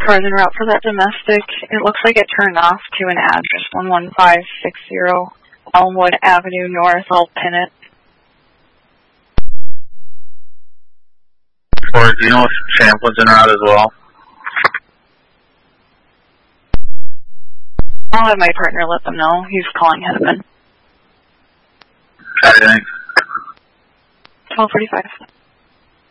Cars en route for that domestic. It looks like it turned off to an address 11560 Elmwood Avenue North. I'll pin it. Or do you know if Champlin's en route as well? I'll have my partner let them know. He's calling Hennepin. Okay, thanks. 12:45.